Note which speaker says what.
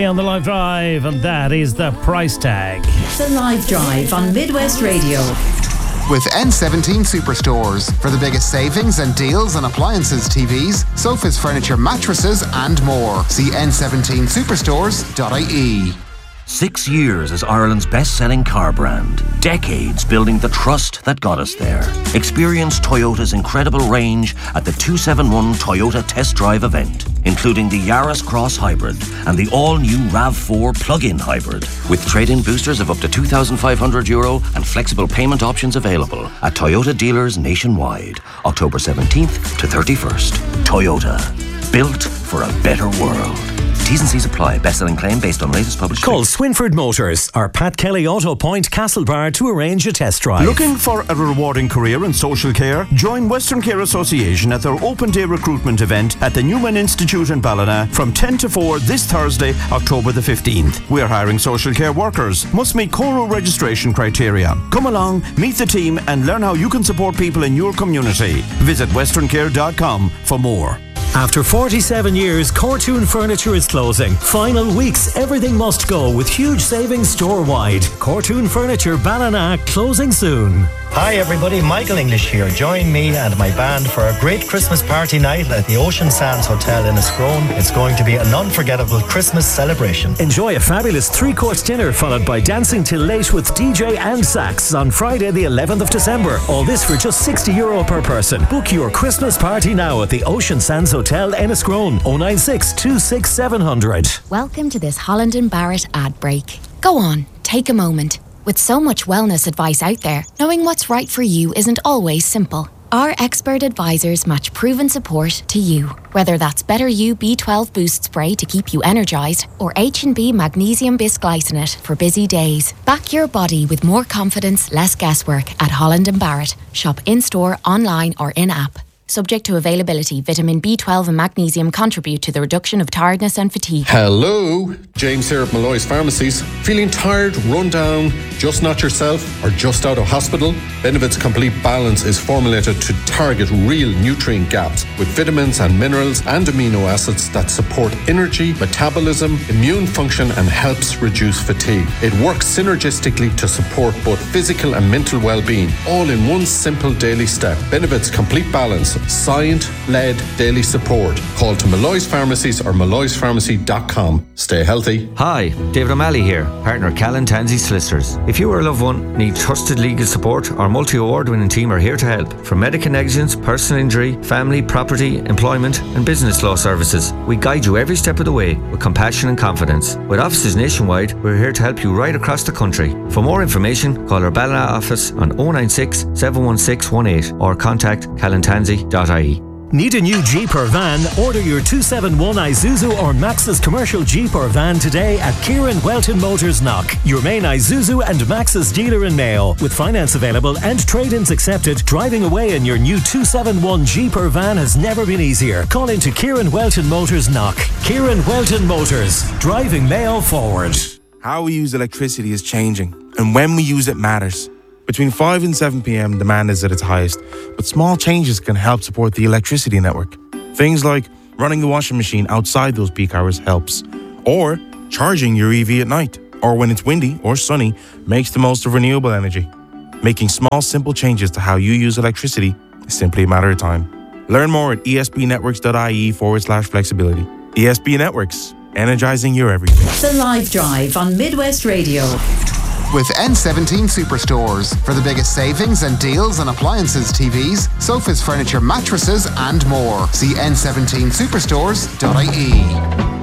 Speaker 1: On the Live Drive, and that is the price tag.
Speaker 2: The Live Drive on Midwest Radio.
Speaker 3: With N17 Superstores for the biggest savings and deals on appliances, TVs, sofas, furniture, mattresses and more. See n17superstores.ie.
Speaker 4: 6 years as Ireland's best-selling car brand. Decades building the trust that got us there. Experience Toyota's incredible range at the 271 Toyota Test Drive event, including the Yaris Cross Hybrid and the all-new RAV4 plug-in hybrid, with trade-in boosters of up to €2,500 and flexible payment options available at Toyota dealers nationwide, October 17th to 31st. Toyota, built for a better world. T's and C's apply. Best-selling claim based on latest published.
Speaker 1: Call Swinford Motors or Pat Kelly Auto Point Castlebar to arrange a test drive.
Speaker 5: Looking for a rewarding career in social care? Join Western Care Association at their open day recruitment event at the Newman Institute in Ballina from 10 to 4 this Thursday, October the 15th. We are hiring social care workers. Must meet Coro registration criteria. Come along, meet the team and learn how you can support people in your community. Visit westerncare.com for more.
Speaker 1: After 47 years, Cortoon Furniture is closing. Final weeks, everything must go with huge savings store-wide. Cortoon Furniture Ballina closing soon.
Speaker 6: Hi everybody, Michael English here. Join me and my band for a great Christmas party night at the Ocean Sands Hotel in Escrone. It's going to be an unforgettable Christmas celebration.
Speaker 1: Enjoy a fabulous 3-course dinner followed by dancing till late with DJ and sax on Friday the 11th of December. All this for just €60 per person. Book your Christmas party now at the Ocean Sands Hotel in Escrone. 096 26 700.
Speaker 7: Welcome to this Holland & Barrett ad break. Go on, take a moment. With so much wellness advice out there, knowing what's right for you isn't always simple. Our expert advisors match proven support to you. Whether that's Better You B12 Boost Spray to keep you energised or H&B Magnesium Bisglycinate for busy days. Back your body with more confidence, less guesswork at Holland & Barrett. Shop in-store, online or in-app. Subject to availability, vitamin B12 and magnesium contribute to the reduction of tiredness and fatigue.
Speaker 8: Hello, James here at Malloy's Pharmacies. Feeling tired, run down, just not yourself, or just out of hospital? Benevit's Complete Balance is formulated to target real nutrient gaps with vitamins and minerals and amino acids that support energy, metabolism, immune function and helps reduce fatigue. It works synergistically to support both physical and mental well-being, all in one simple daily step. Benevit's Complete Balance. Science-led daily support. Call to Malloy's Pharmacies or malloyspharmacy.com. Stay healthy.
Speaker 9: Hi, David O'Malley here, partner Callan Tansey Solicitors. If you or a loved one need trusted legal support, our multi-award-winning team are here to help. From medical negligence, personal injury, family, property, employment and business law services, we guide you every step of the way with compassion and confidence. With offices nationwide, we're here to help you right across the country. For more information, call our Ballina office on 096 716 18 or contact callantansey.ie.
Speaker 1: Need a new Jeep or van? Order your 271 Isuzu or Maxus commercial Jeep or van today at Kieran Welton Motors Knock, your main Isuzu and Maxus dealer in Mayo. With finance available and trade-ins accepted, driving away in your new 271 Jeep or van has never been easier. Call into Kieran Welton Motors Knock. Kieran Welton Motors, driving Mayo forward.
Speaker 10: How we use electricity is changing, and when we use it matters. Between 5 and 7 p.m, demand is at its highest, but small changes can help support the electricity network. Things like running the washing machine outside those peak hours helps, or charging your EV at night, or when it's windy or sunny, makes the most of renewable energy. Making small, simple changes to how you use electricity is simply a matter of time. Learn more at espnetworks.ie/flexibility. ESB Networks, energizing your everything.
Speaker 2: The Live Drive on Midwest Radio.
Speaker 3: With N17 Superstores for the biggest savings and deals on appliances, TVs, sofas, furniture, mattresses and more. See n17superstores.ie.